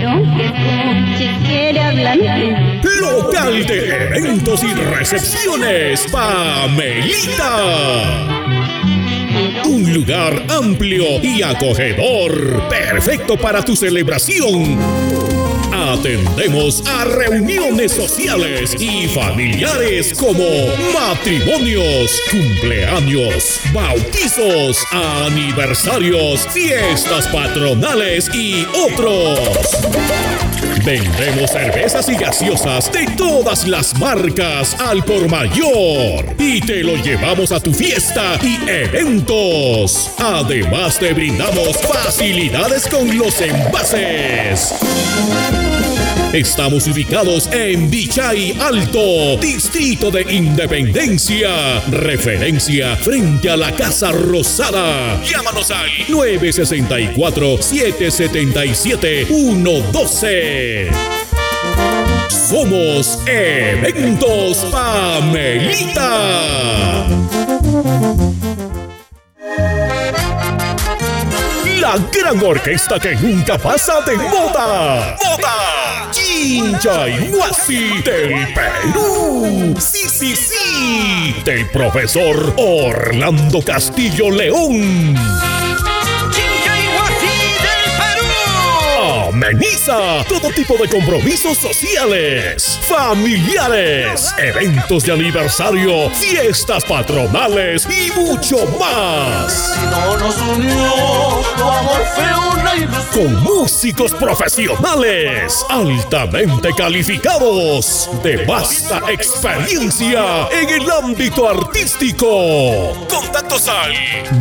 aunque escuches quiere hablarte. Local de eventos y recepciones, Pamelita. Un lugar amplio y acogedor, perfecto para tu celebración. Atendemos a reuniones sociales y familiares como matrimonios, cumpleaños, bautizos, aniversarios, fiestas patronales y otros. Vendemos cervezas y gaseosas de todas las marcas al por mayor y te lo llevamos a tu fiesta y eventos. Además te brindamos facilidades con los envases. Estamos ubicados en Vichay Alto, Distrito de Independencia. Referencia frente a la Casa Rosada. Llámanos al 964-777-112. Somos Eventos Pamelita. La gran orquesta que nunca pasa de moda. ¡Moda! Chincha y Huasi del Perú. Sí, sí, sí. Del profesor Orlando Castillo León. Ameniza todo tipo de compromisos sociales, familiares, eventos de aniversario, fiestas patronales y mucho más. Con músicos profesionales altamente calificados, de vasta experiencia en el ámbito artístico. Contactos al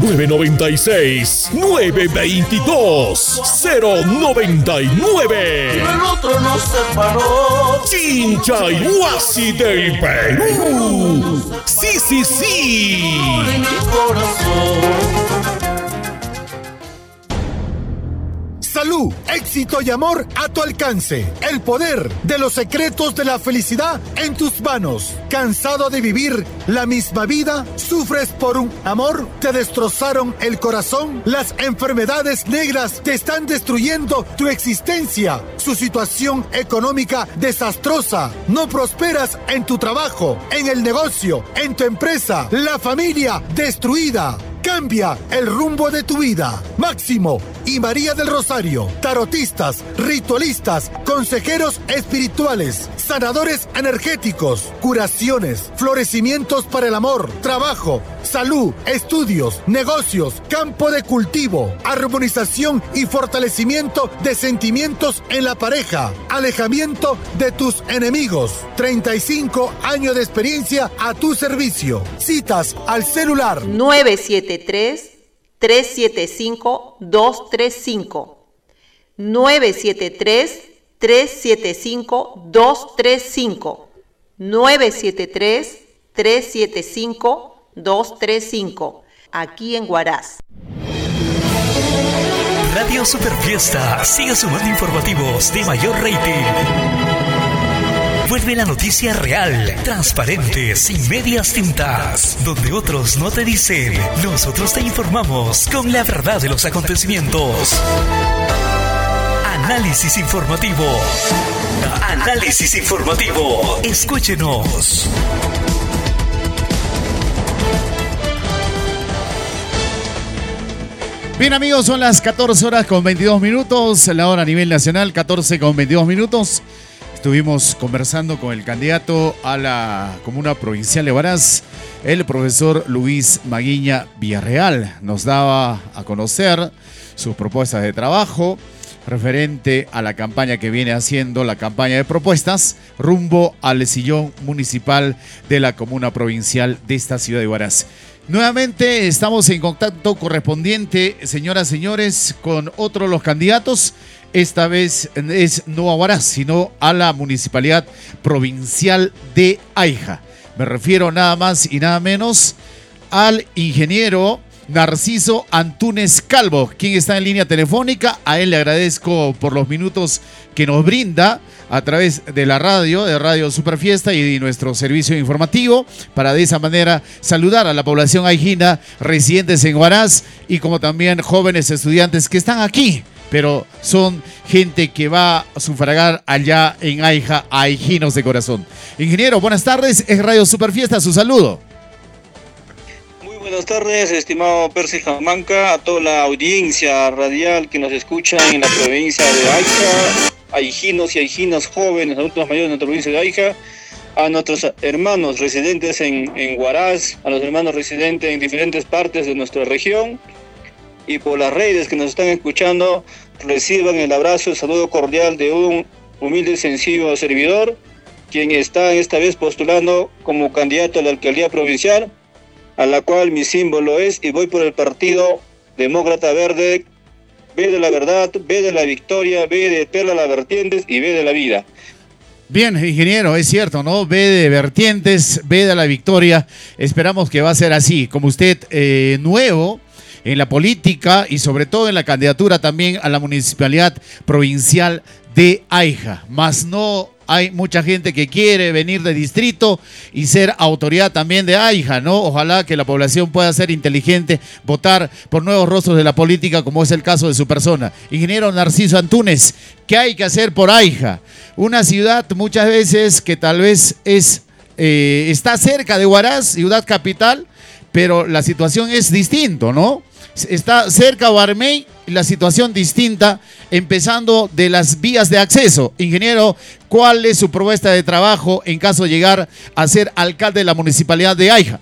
996-922-099. El otro nos separó. Chincha y Huasi del Perú. Sí, sí, sí. En mi corazón. Salud, éxito y amor a tu alcance. El poder de los secretos de la felicidad en tus manos. ¿Cansado de vivir la misma vida? ¿Sufres por un amor? ¿Te destrozaron el corazón? Las enfermedades negras te están destruyendo tu existencia. Su situación económica desastrosa. No prosperas en tu trabajo, en el negocio, en tu empresa. La familia destruida. Cambia el rumbo de tu vida. Máximo y María del Rosario, tarotistas, ritualistas, consejeros espirituales, sanadores energéticos, curaciones, florecimientos para el amor, trabajo, salud, estudios, negocios, campo de cultivo, armonización y fortalecimiento de sentimientos en la pareja, alejamiento de tus enemigos. 35 años de experiencia a tu servicio. Citas al celular 973-375-235. 973-375-235. 973-375-235. Aquí en Huaraz. Radio Superfiesta sigue sumando informativos de mayor rating. Vuelve la noticia real, transparente, sin medias tintas. Donde otros no te dicen, nosotros te informamos con la verdad de los acontecimientos. Análisis informativo. Análisis informativo. Escúchenos. Bien amigos, son las 14 horas con 22 minutos, la hora a nivel nacional, 14 con 22 minutos. Estuvimos conversando con el candidato a la comuna provincial de Huaraz, el profesor Luis Maguiña Villarreal. Nos daba a conocer sus propuestas de trabajo referente a la campaña que viene haciendo, la campaña de propuestas rumbo al sillón municipal de la comuna provincial de esta ciudad de Huaraz. Nuevamente estamos en contacto correspondiente, señoras y señores, con otro de los candidatos. Esta vez es no a Huaraz, sino a la Municipalidad Provincial de Aija. Me refiero nada más y nada menos al ingeniero Narciso Antúnez Calvo, quien está en línea telefónica. A él le agradezco por los minutos que nos brinda a través de la radio, de Radio Superfiesta y de nuestro servicio informativo, para de esa manera saludar a la población aijina, residentes en Huaraz y como también jóvenes estudiantes que están aquí, pero son gente que va a sufragar allá en Aija, aijinos de corazón. Ingeniero, buenas tardes, es Radio Superfiesta, su saludo. Muy buenas tardes, estimado Percy Jamanca, a toda la audiencia radial que nos escucha en la provincia de Aija, aijinos y aijinas jóvenes, adultos mayores de nuestra provincia de Aija, a nuestros hermanos residentes en Huaraz, a los hermanos residentes en diferentes partes de nuestra región y por las redes que nos están escuchando, reciban el abrazo, el saludo cordial de un humilde y sencillo servidor, quien está esta vez postulando como candidato a la alcaldía provincial, a la cual mi símbolo es, y voy por el Partido Demócrata Verde, B de la verdad, B de la victoria, B de Perla las vertientes y B de la vida. Bien, ingeniero, es cierto, ¿no? B de vertientes, B de la victoria. Esperamos que va a ser así. Como usted, nuevo en la política y sobre todo en la candidatura también a la municipalidad provincial de Aija. Más no hay mucha gente que quiere venir de distrito y ser autoridad también de Aija, ¿no? Ojalá que la población pueda ser inteligente, votar por nuevos rostros de la política, como es el caso de su persona. Ingeniero Narciso Antúnez, ¿qué hay que hacer por Aija? Una ciudad muchas veces que tal vez está cerca de Huaraz, ciudad capital, pero la situación es distinta, ¿no? Está cerca de Guarmey, la situación distinta, empezando de las vías de acceso. Ingeniero, ¿cuál es su propuesta de trabajo en caso de llegar a ser alcalde de la municipalidad de Aija?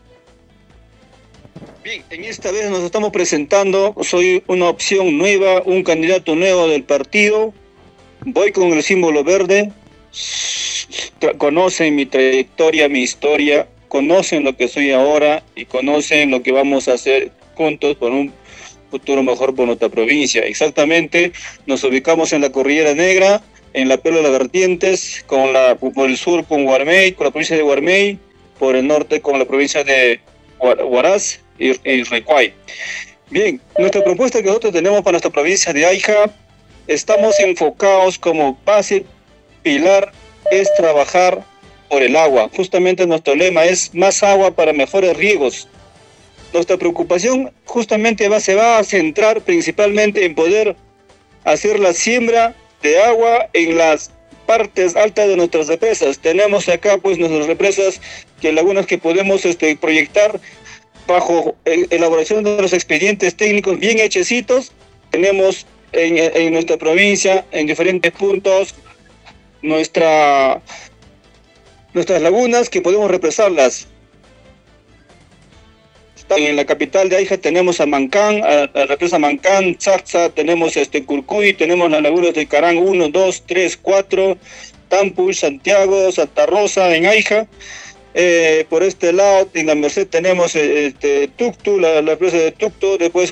Bien, en esta vez nos estamos presentando, soy una opción nueva, un candidato nuevo del partido, voy con el símbolo verde, conocen mi trayectoria, mi historia, conocen lo que soy ahora y conocen lo que vamos a hacer juntos por un futuro mejor por nuestra provincia. Exactamente, nos ubicamos en la Cordillera Negra, en la Perla de las Vertientes, por el sur con Guarmey, con la provincia de Guarmey, por el norte con la provincia de Huaraz y Recuay. Bien, nuestra propuesta que nosotros tenemos para nuestra provincia de Aija, estamos enfocados como base pilar, es trabajar por el agua. Justamente nuestro lema es más agua para mejores riegos. Nuestra preocupación justamente se va a centrar principalmente en poder hacer la siembra de agua en las partes altas de nuestras represas. Tenemos acá pues nuestras represas, lagunas que podemos proyectar bajo elaboración de los expedientes técnicos bien hechecitos. Tenemos en nuestra provincia, en diferentes puntos, nuestras lagunas que podemos represarlas. En la capital de Aija tenemos a Mancán, a la represa Mancán, Tzatza, tenemos Curcuy, tenemos las lagunas de Carán 1, 2, 3, 4, Tampuy, Santiago, Santa Rosa, en Aija. Por este lado, en la Merced tenemos Tuctu, la represa de Tuctu, después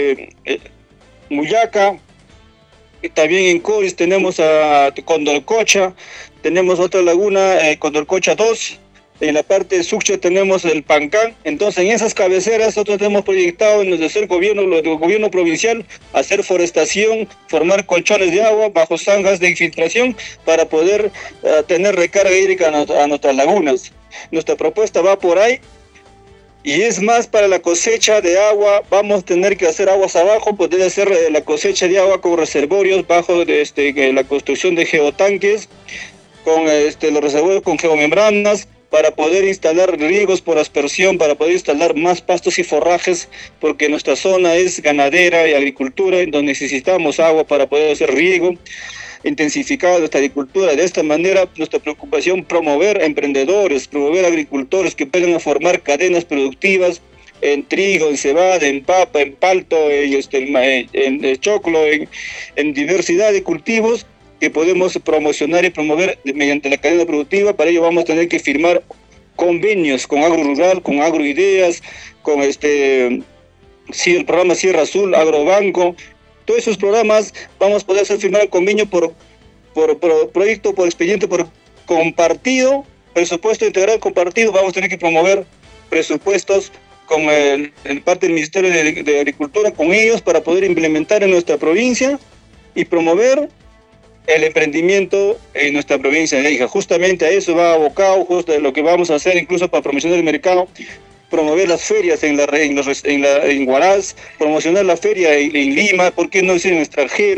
Muyaca, y también en Coris tenemos a Condorcocha, tenemos otra laguna, Condorcocha 2. En la parte de Sucre tenemos el Pancán. Entonces, en esas cabeceras nosotros hemos proyectado en el gobierno provincial hacer forestación, formar colchones de agua bajo zanjas de infiltración para poder tener recarga hídrica a nuestras lagunas. Nuestra propuesta va por ahí. Y es más, para la cosecha de agua vamos a tener que hacer aguas abajo, poder hacer la cosecha de agua con reservorios bajo la construcción de geotanques, con los reservorios con geomembranas, para poder instalar riegos por aspersión, para poder instalar más pastos y forrajes, porque nuestra zona es ganadera y agricultura, donde necesitamos agua para poder hacer riego, intensificado nuestra agricultura. De esta manera, nuestra preocupación, promover emprendedores, promover agricultores que puedan formar cadenas productivas en trigo, en cebada, en papa, en palto, en choclo, en diversidad de cultivos que podemos promocionar y promover mediante la cadena productiva. Para ello vamos a tener que firmar convenios con Agro Rural, con Agroideas, con el programa Sierra Azul, Agrobanco. Todos esos programas vamos a poder hacer firmar el convenio por proyecto, por expediente, por compartido, presupuesto integral compartido. Vamos a tener que promover presupuestos con en parte del Ministerio de Agricultura, con ellos, para poder implementar en nuestra provincia y promover el emprendimiento en nuestra provincia de Aija. Justamente a eso va abocado, justo lo que vamos a hacer, incluso para promocionar el mercado, promover las ferias en Huaraz, promocionar la feria en Lima, ¿por qué no decir en el extranjero?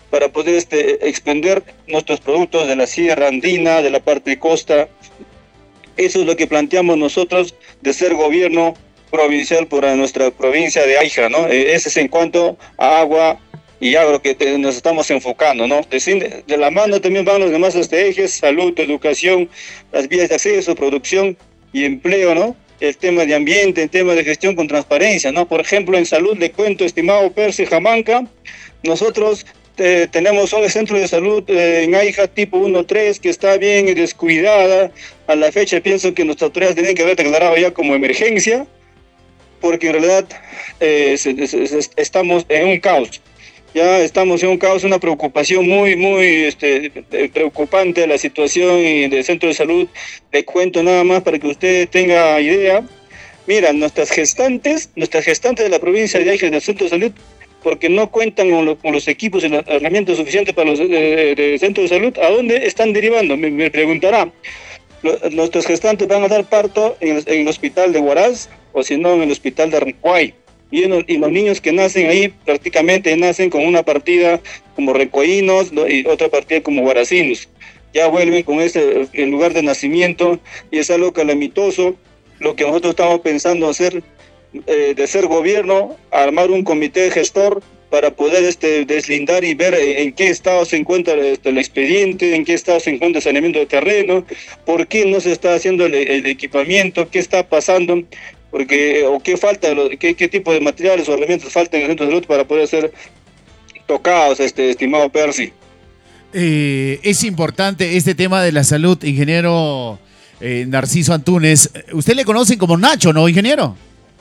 para poder expender nuestros productos de la sierra andina, de la parte de costa. Eso es lo que planteamos nosotros de ser gobierno provincial para nuestra provincia de Aija, ¿no? Ese es en cuanto a agua y agro que nos estamos enfocando, ¿no? De la mano también van los demás ejes: salud, educación, las vías de acceso, producción y empleo, ¿no? El tema de ambiente, el tema de gestión con transparencia, ¿no? Por ejemplo, en salud, le cuento, estimado Percy Jamanca, nosotros tenemos un centro de salud en Aija tipo 1-3 que está bien descuidada. A la fecha pienso que nuestras autoridades tienen que haber declarado ya como emergencia, porque en realidad estamos en un caos. Ya estamos en un caos, una preocupación muy preocupante de la situación del centro de salud. Le cuento nada más para que usted tenga idea. Mira, nuestras gestantes de la provincia de Aija del centro de salud, porque no cuentan con los equipos y las herramientas suficientes para los de centro de salud, ¿a dónde están derivando? Me preguntará. Nuestros gestantes van a dar parto en el hospital de Huaraz, o si no en el hospital de Arncuay. Y los niños que nacen ahí prácticamente nacen con una partida como recuaínos, ¿no? Y otra partida como huaracinos. Ya vuelven con el lugar de nacimiento, y es algo calamitoso. Lo que nosotros estamos pensando hacer, de ser gobierno, armar un comité gestor para poder deslindar y ver en qué estado se encuentra el expediente, en qué estado se encuentra el saneamiento de terreno, por qué no se está haciendo el equipamiento, qué está pasando, o qué falta, qué tipo de materiales o herramientas faltan en el centro de salud para poder ser tocados, estimado Percy. Es importante este tema de la salud, ingeniero Narciso Antúnez. Usted le conocen como Nacho, ¿no, ingeniero?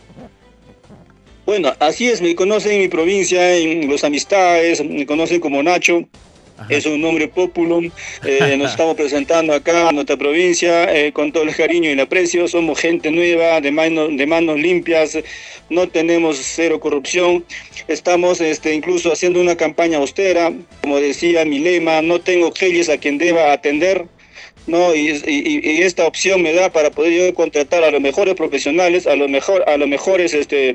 Bueno, así es, me conocen en mi provincia, en Los Amistades, me conocen como Nacho. Ajá. Es un nombre populum. Nos estamos presentando acá en nuestra provincia con todo el cariño y el aprecio. Somos gente nueva, de manos limpias, no tenemos cero corrupción. Estamos incluso haciendo una campaña austera, como decía mi lema: no tengo geyes a quien deba atender, ¿no? Y esta opción me da para poder yo contratar a los mejores profesionales, a los mejores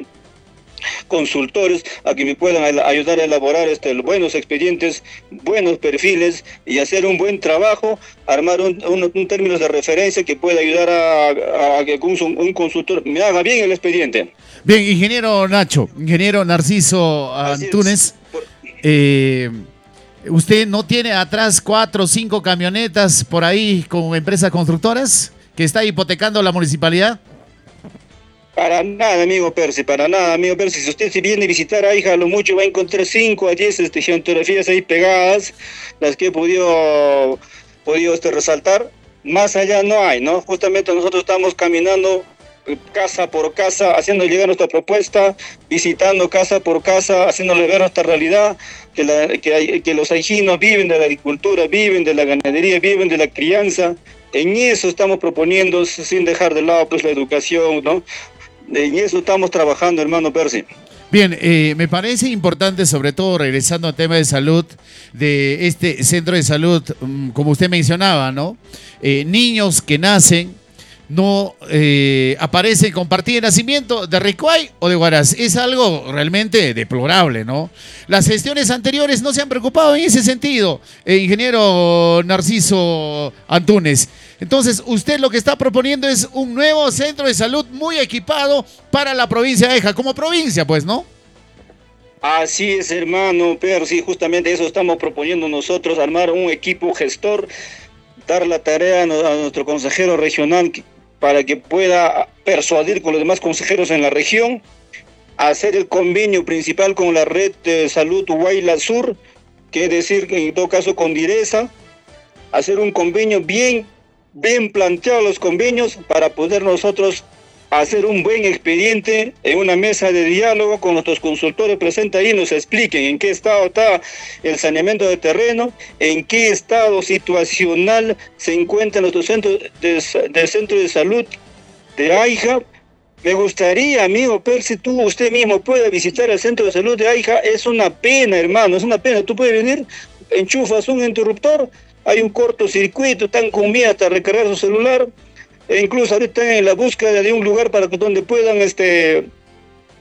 consultores, a que me puedan ayudar a elaborar buenos expedientes, buenos perfiles, y hacer un buen trabajo, armar un término de referencia que pueda ayudar a que un consultor me haga bien el expediente. Bien, ingeniero Narciso Antúnez, ¿usted no tiene atrás 4 o 5 camionetas por ahí con empresas constructoras que está hipotecando la municipalidad? Para nada, amigo Percy, para nada, amigo Percy. Si usted viene a visitar a Aija, a lo mucho va a encontrar 5 a 10 geografías ahí pegadas, las que he podido resaltar. Más allá no hay, ¿no? Justamente nosotros estamos caminando casa por casa, haciendo llegar nuestra propuesta, visitando casa por casa, haciéndole ver nuestra realidad, que los aijinos viven de la agricultura, viven de la ganadería, viven de la crianza. En eso estamos proponiendo, sin dejar de lado pues la educación, ¿no? En eso estamos trabajando, hermano Percy. Bien, me parece importante, sobre todo regresando al tema de salud, de este centro de salud, como usted mencionaba, ¿no? Niños que nacen no aparecen con partida de nacimiento de Recuay o de Huaraz. Es algo realmente deplorable, ¿no? Las gestiones anteriores no se han preocupado en ese sentido, ingeniero Narciso Antúnez. Entonces, usted lo que está proponiendo es un nuevo centro de salud muy equipado para la provincia de Aija, como provincia, pues, ¿no? Así es, hermano Percy, justamente eso estamos proponiendo nosotros, armar un equipo gestor, dar la tarea a nuestro consejero regional para que pueda persuadir con los demás consejeros en la región, hacer el convenio principal con la red de salud Huayla Sur, que es decir, que en todo caso con Direza, hacer un convenio bien planteado, los convenios, para poder nosotros hacer un buen expediente en una mesa de diálogo con nuestros consultores presentes ahí, nos expliquen en qué estado está el saneamiento de terreno, en qué estado situacional se encuentra nuestro centro de salud de Aija. Me gustaría, amigo Percy, usted mismo pueda visitar el centro de salud de Aija. Es una pena, hermano, es una pena. Tú puedes venir, enchufas un interruptor, hay un cortocircuito, están con miedo hasta recargar su celular. E incluso ahorita están en la búsqueda de un lugar donde puedan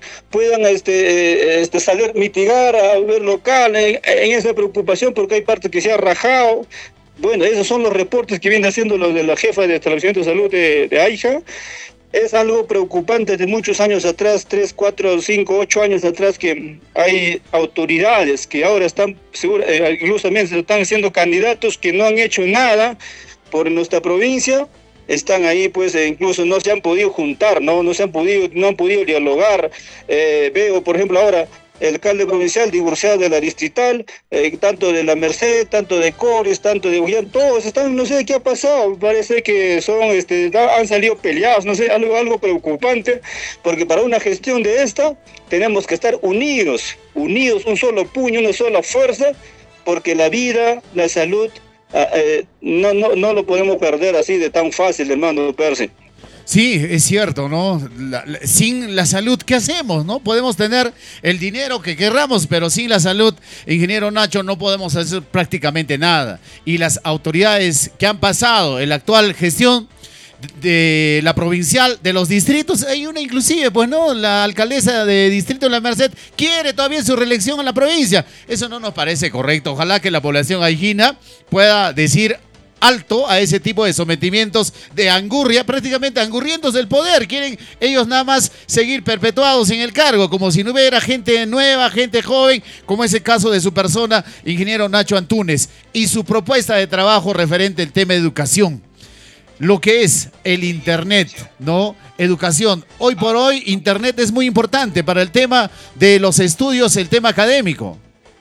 puedan salir, mitigar a ver local en esa preocupación, porque hay parte que se ha rajado. Bueno, esos son los reportes que viene haciendo los de la jefa de establecimiento de salud de AIJA. Es algo preocupante de muchos años atrás, 3, 4, 5, 8 años atrás, que hay autoridades que ahora están, incluso también se están haciendo candidatos que no han hecho nada por nuestra provincia, están ahí, pues incluso no se han podido juntar, no han podido dialogar. Veo, por ejemplo, ahora el alcalde provincial divorciado de la distrital, tanto de la Merced, tanto de Cores, tanto de Ullán, todos están, no sé qué ha pasado, parece que han salido peleados, no sé, algo preocupante, porque para una gestión de esta tenemos que estar unidos, un solo puño, una sola fuerza, porque la vida, la salud, no lo podemos perder así de tan fácil, hermano Percy. Sí, es cierto, ¿no? Sin la salud, ¿qué hacemos, no? Podemos tener el dinero que querramos, pero sin la salud, ingeniero Nacho, no podemos hacer prácticamente nada. Y las autoridades que han pasado en la actual gestión de la provincial, de los distritos, hay una inclusive, pues no, la alcaldesa de distrito de la Merced quiere todavía su reelección en la provincia. Eso no nos parece correcto. Ojalá que la población aijina pueda decir alto a ese tipo de sometimientos de angurria, prácticamente angurrientos del poder. Quieren ellos nada más seguir perpetuados en el cargo, como si no hubiera gente nueva, gente joven, como es el caso de su persona, ingeniero Nacho Antúnez, y su propuesta de trabajo referente al tema de educación. Lo que es el Internet, ¿no? Educación. Hoy por hoy, Internet es muy importante para el tema de los estudios, el tema académico.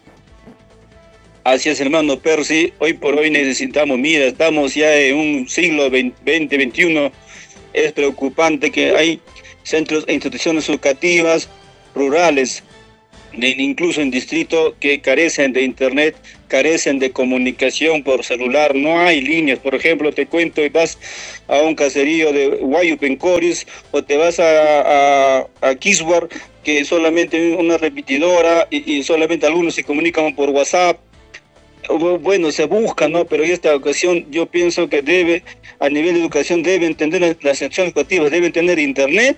Así es, hermano Percy, hoy por hoy necesitamos, mira, estamos ya en un siglo XX, XXI, es preocupante que hay centros e instituciones educativas rurales, incluso en distrito, que carecen de internet, carecen de comunicación por celular, no hay líneas. Por ejemplo, te cuento, vas a un caserío de Guayupencoris o te vas a Quiswar, que solamente una repetidora y solamente algunos se comunican por WhatsApp. Bueno, se busca, ¿no? Pero en esta ocasión yo pienso que a nivel de educación deben tener las secciones educativas, deben tener internet,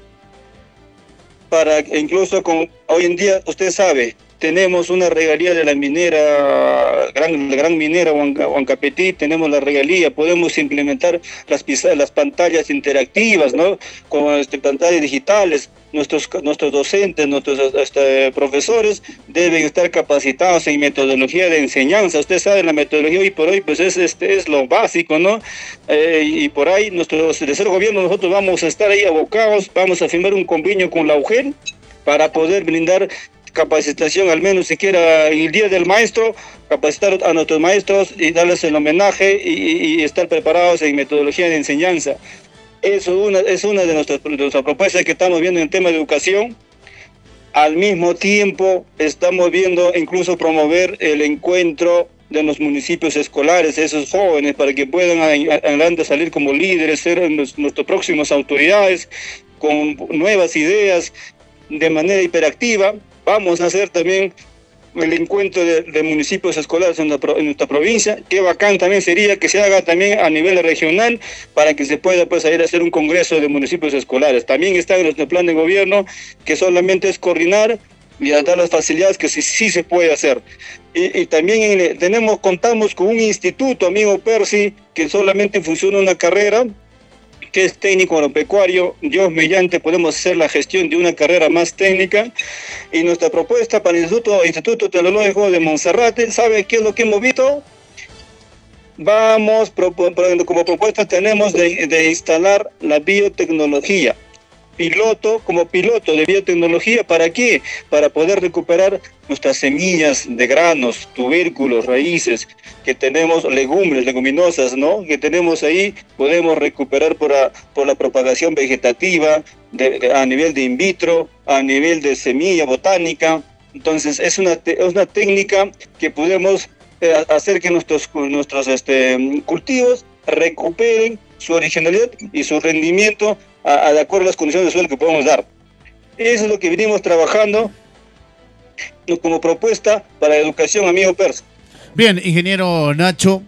para incluso hoy en día, usted sabe, tenemos una regalía de la minera, la gran minera Huancapetí, tenemos la regalía, podemos implementar las pantallas interactivas, ¿no? Con pantallas digitales. Nuestros docentes, nuestros profesores deben estar capacitados en metodología de enseñanza. Usted sabe, la metodología hoy por hoy pues es lo básico, ¿no? Y por ahí, de ser gobierno, nosotros vamos a estar ahí abocados, vamos a firmar un convenio con la UGEL para poder brindar capacitación, al menos siquiera el día del maestro, capacitar a nuestros maestros y darles el homenaje y estar preparados en metodología de enseñanza. Eso es una de nuestras propuestas que estamos viendo en el tema de educación. Al mismo tiempo, estamos viendo incluso promover el encuentro de los municipios escolares, esos jóvenes, para que puedan adelante salir como líderes, ser nuestras próximas autoridades, con nuevas ideas, de manera hiperactiva. Vamos a hacer también el encuentro de municipios escolares en nuestra provincia. Qué bacán también sería que se haga también a nivel regional, para que se pueda pues ir a hacer un congreso de municipios escolares. También está en nuestro plan de gobierno, que solamente es coordinar y dar las facilidades que sí se puede hacer. Y también contamos con un instituto, amigo Percy, que solamente funciona una carrera, que es técnico agropecuario. Dios mediante podemos hacer la gestión de una carrera más técnica. Y nuestra propuesta para el Instituto Tecnológico de Monserrate, ¿sabe qué es lo que hemos visto? Como propuesta tenemos de instalar la biotecnología, como piloto de biotecnología. ¿Para qué? Para poder recuperar nuestras semillas de granos, tubérculos, raíces, que tenemos, leguminosas, ¿no? Que tenemos ahí, podemos recuperar por la propagación vegetativa, a nivel de in vitro, a nivel de semilla botánica. Entonces es una técnica que podemos hacer que nuestros cultivos recuperen su originalidad y su rendimiento de acuerdo a las condiciones de suelo que podemos dar. Eso es lo que venimos trabajando como propuesta para la educación, amigo Percy. Bien, ingeniero Nacho,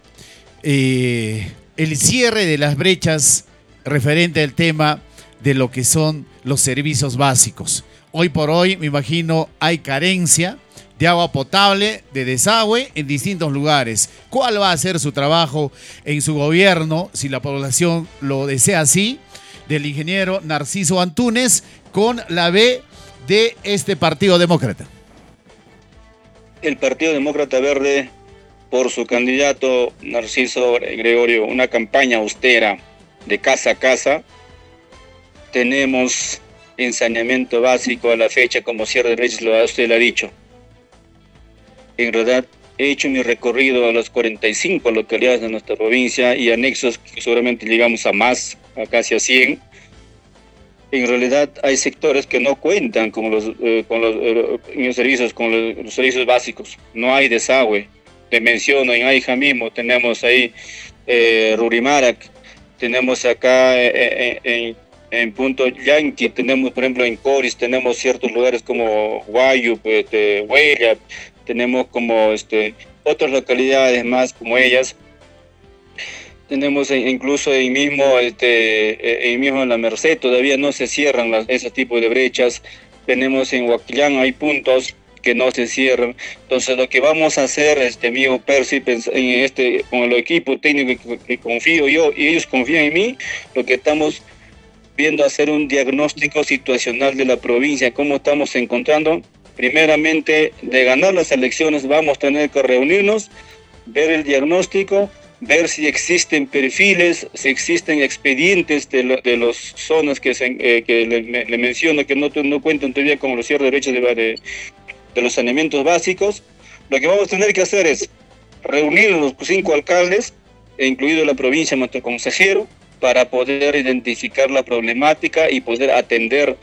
el cierre de las brechas referente al tema de lo que son los servicios básicos. hoy por hoy, me imagino, hay carencia de agua potable, de desagüe en distintos lugares. ¿Cuál va a ser su trabajo en su gobierno, si la población lo desea así, del ingeniero Narciso Antunes con la B de este Partido Demócrata? El Partido Demócrata Verde, por su candidato Narciso Gregorio, una campaña austera de casa a casa. Tenemos en saneamiento básico a la fecha, como Sierra de Reyes usted lo ha dicho. En realidad, he hecho mi recorrido a las 45 localidades de nuestra provincia y anexos que seguramente llegamos a más, a casi a 100. En realidad hay sectores que no cuentan con los servicios básicos. No hay desagüe. Te menciono, en Aija mismo tenemos ahí Rurimarac, tenemos acá en Punto Yanqui, tenemos por ejemplo en Coris, tenemos ciertos lugares como Guayu, Huella, tenemos como otras localidades más como ellas. Tenemos incluso ahí mismo, en la Merced todavía no se cierran ese tipo de brechas. Tenemos en Huaquillán, hay puntos que no se cierran. Entonces lo que vamos a hacer, amigo Percy, con el equipo técnico que confío yo y ellos confían en mí, lo que estamos viendo hacer un diagnóstico situacional de la provincia, cómo estamos encontrando. Primeramente, de ganar las elecciones vamos a tener que reunirnos, ver el diagnóstico, ver si existen perfiles, si existen expedientes de las zonas que le menciono que no cuentan todavía con los cierres de derechos de los saneamientos básicos. Lo que vamos a tener que hacer es reunir a los 5 alcaldes, incluido la provincia, nuestro consejero, para poder identificar la problemática y poder atender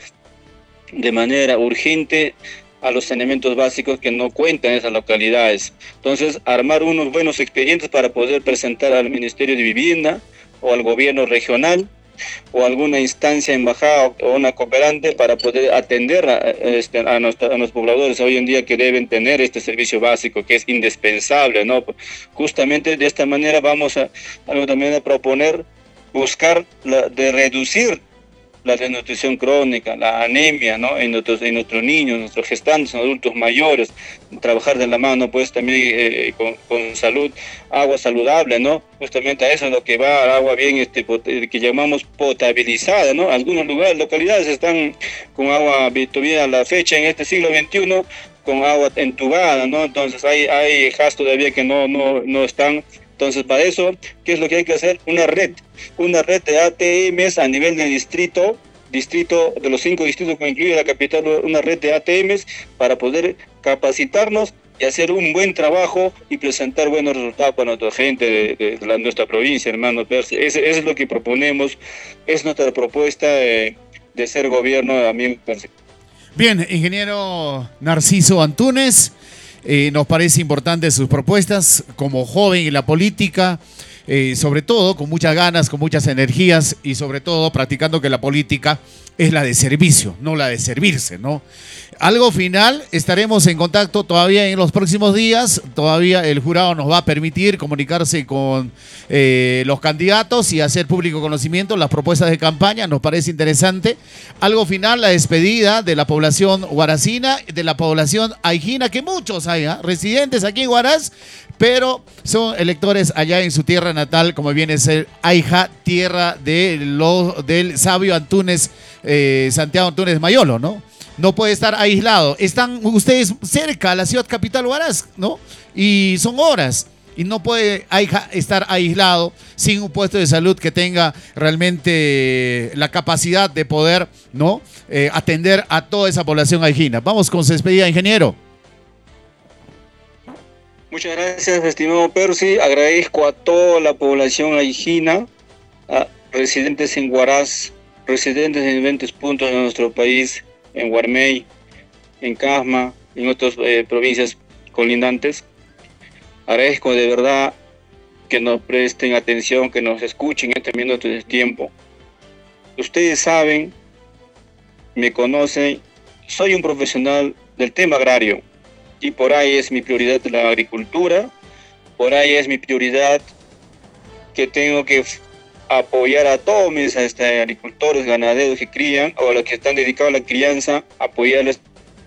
de manera urgente a los saneamientos básicos que no cuentan en esas localidades. Entonces, armar unos buenos expedientes para poder presentar al Ministerio de Vivienda o al gobierno regional o alguna instancia, embajada o una cooperante para poder atender a los pobladores hoy en día que deben tener este servicio básico que es indispensable, ¿no? Justamente de esta manera vamos a proponer buscar de reducir la desnutrición crónica, la anemia, ¿no? en nuestros niños, nuestros gestantes, adultos mayores, trabajar de la mano, pues también con salud, agua saludable, ¿no? Justamente a eso es lo que va, agua bien, que llamamos potabilizada, ¿no? Algunos lugares, localidades están con agua todavía a la fecha en este siglo XXI, con agua entubada, ¿no? Entonces hay HAS todavía que no están. Entonces, para eso, ¿qué es lo que hay que hacer? Una red de ATMs a nivel de distrito, de los 5 distritos que incluye la capital, una red de ATMs para poder capacitarnos y hacer un buen trabajo y presentar buenos resultados para nuestra gente de nuestra provincia, hermano Percy. Eso es lo que proponemos, es nuestra propuesta de ser gobierno, amigo Percy. Bien, ingeniero Narciso Antunes. Nos parece importante sus propuestas como joven en la política, sobre todo con muchas ganas, con muchas energías y sobre todo practicando que la política es la de servicio, no la de servirse, ¿no? Algo final, estaremos en contacto todavía en los próximos días, todavía el jurado nos va a permitir comunicarse con los candidatos y hacer público conocimiento las propuestas de campaña, nos parece interesante. Algo final, la despedida de la población huaracina, de la población aijina, que muchos hay, residentes aquí en Huaraz, pero son electores allá en su tierra natal, como viene a ser Aija, tierra del sabio Antunes, Santiago Antunes Mayolo, ¿no? No puede estar aislado. Están ustedes cerca a la ciudad capital Huaraz, ¿no? Y son horas. Y no puede estar aislado sin un puesto de salud que tenga realmente la capacidad de poder, ¿no? Atender a toda esa población aijina. Vamos con su despedida, ingeniero. Muchas gracias, estimado Percy. Agradezco a toda la población aijina, a residentes en Huaraz, residentes en diferentes puntos de nuestro país, en Huarmey, en Casma, en otras provincias colindantes. Agradezco de verdad que nos presten atención, que nos escuchen en este minuto de tiempo. Ustedes saben, me conocen, soy un profesional del tema agrario y por ahí es mi prioridad la agricultura, por ahí es mi prioridad que tengo que apoyar a todos mis agricultores, ganaderos que crían o a los que están dedicados a la crianza, apoyarles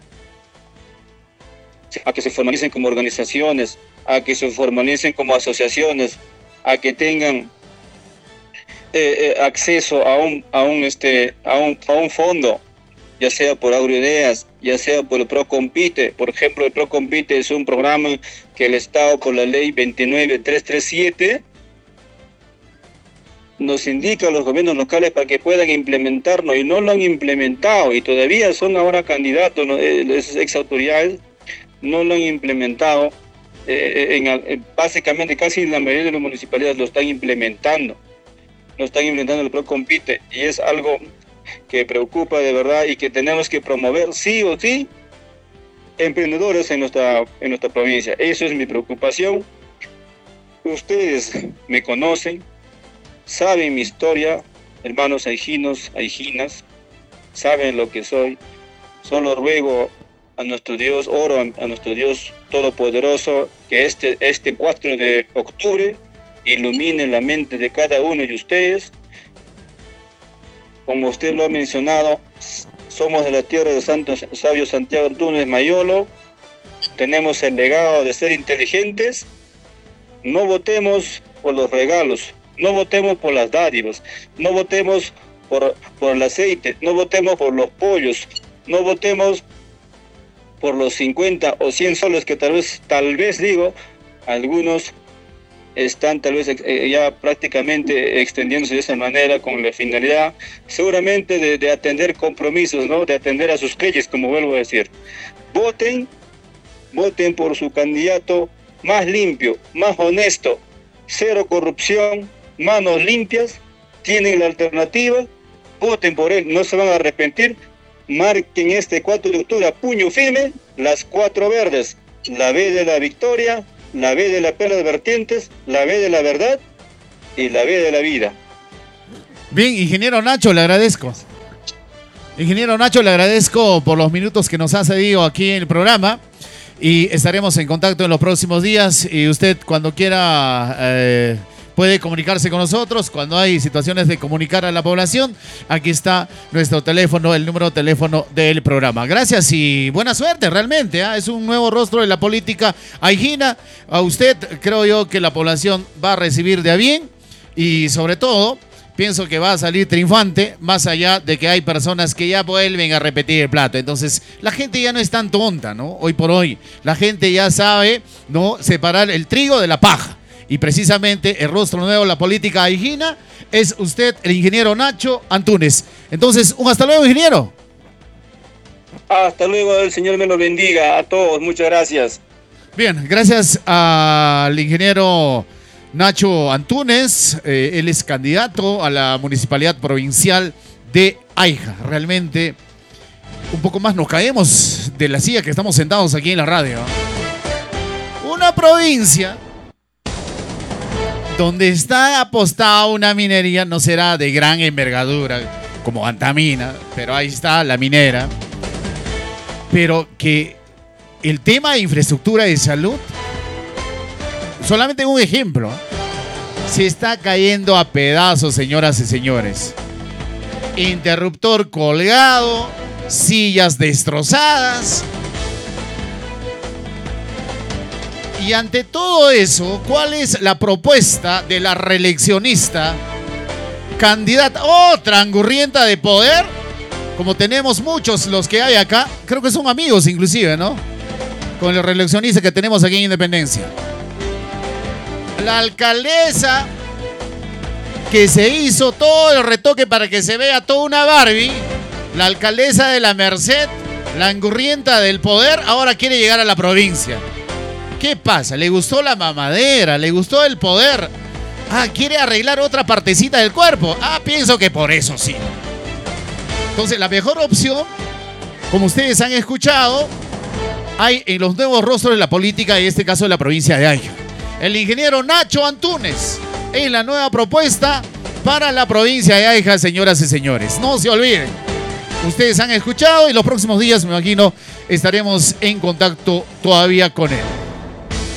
a que se formalicen como organizaciones, a que se formalicen como asociaciones, a que tengan acceso a un fondo, ya sea por Agroideas, ya sea por el ProCompite. Por ejemplo, el ProCompite es un programa que el Estado, por la ley 29337, nos indica a los gobiernos locales para que puedan implementarlo, y no lo han implementado, y todavía son ahora candidatos, ¿no? Esas ex autoridades no lo han implementado. Básicamente casi la mayoría de las municipalidades lo están implementando el ProCompite, y es algo que preocupa de verdad y que tenemos que promover sí o sí emprendedores en nuestra provincia. Eso es mi preocupación. Ustedes me conocen, saben mi historia, hermanos aijinos, aijinas, saben lo que soy. Solo ruego a nuestro Dios, oro a nuestro Dios Todopoderoso, que este 4 de octubre ilumine la mente de cada uno de ustedes. Como usted lo ha mencionado, somos de la tierra de sabio Santiago Antúnez Mayolo, tenemos el legado de ser inteligentes. No votemos por los regalos, no votemos por las dádivas, no votemos por el aceite, no votemos por los pollos, no votemos por los 50 o 100 soles que tal vez digo, algunos están tal vez ya prácticamente extendiéndose de esa manera con la finalidad seguramente de atender compromisos, ¿no? De atender a sus leyes, como vuelvo a decir. Voten por su candidato más limpio, más honesto, cero corrupción, manos limpias, tienen la alternativa, voten por él, no se van a arrepentir. Marquen este 4 de octubre a puño firme las 4 verdes, la B de la victoria, la B de la perla de vertientes, la B de la verdad y la B de la vida. Bien, ingeniero Nacho, le agradezco. Ingeniero Nacho, le agradezco por los minutos que nos ha cedido aquí en el programa, y estaremos en contacto en los próximos días, y usted cuando quiera puede comunicarse con nosotros cuando hay situaciones de comunicar a la población. Aquí está nuestro teléfono, el número de teléfono del programa. Gracias y buena suerte, realmente. Es un nuevo rostro de la política aijina. A usted creo yo que la población va a recibir de a bien, y sobre todo pienso que va a salir triunfante, más allá de que hay personas que ya vuelven a repetir el plato. Entonces la gente ya no es tan tonta, ¿no? Hoy por hoy la gente ya sabe, ¿no?, separar el trigo de la paja. Y precisamente el rostro nuevo de la política aijina es usted, el ingeniero Nacho Antúnez. Entonces, un hasta luego, ingeniero. Hasta luego, el Señor me lo bendiga a todos. Muchas gracias. Bien, gracias al ingeniero Nacho Antúnez. Él es candidato a la municipalidad provincial de Aija. Realmente, un poco más nos caemos de la silla que estamos sentados aquí en la radio. Una provincia donde está apostada una minería, no será de gran envergadura como Antamina, pero ahí está la minera. Pero que el tema de infraestructura de salud, solamente un ejemplo, se está cayendo a pedazos, señoras y señores. Interruptor colgado, sillas destrozadas. Y ante todo eso, ¿cuál es la propuesta de la reeleccionista candidata, otra angurrienta de poder? Como tenemos muchos los que hay acá, creo que son amigos inclusive, ¿no? Con el reeleccionista que tenemos aquí en Independencia. La alcaldesa que se hizo todo el retoque para que se vea toda una Barbie, la alcaldesa de la Merced, la angurrienta del poder, ahora quiere llegar a la provincia. ¿Qué pasa? ¿Le gustó la mamadera? ¿Le gustó el poder? ¿Quiere arreglar otra partecita del cuerpo? Pienso que por eso sí. Entonces, la mejor opción, como ustedes han escuchado, hay en los nuevos rostros de la política, en este caso de la provincia de Aija. El ingeniero Nacho Antúnez es la nueva propuesta para la provincia de Aija, señoras y señores. No se olviden. Ustedes han escuchado y los próximos días, me imagino, estaremos en contacto todavía con él.